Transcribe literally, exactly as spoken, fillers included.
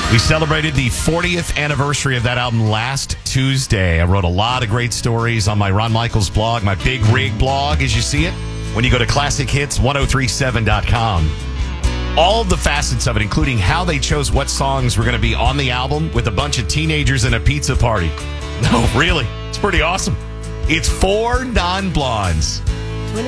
We celebrated the fortieth anniversary of that album last Tuesday. I wrote a lot of great stories on my Ron Michaels blog, my Big Rig blog, as you see it, when you go to classic hits ten thirty-seven dot com. All of the facets of it, including how they chose what songs were going to be on the album with a bunch of teenagers in a pizza party. No, really, it's pretty awesome. It's four non-blondes